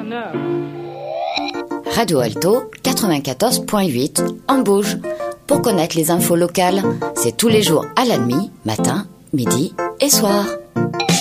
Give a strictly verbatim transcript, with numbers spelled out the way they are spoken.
bonheur. Radio Alto quatre-vingt-quatorze virgule huit en Bauge. Pour connaître les infos locales, c'est tous les jours à la nuit, matin, midi et soir.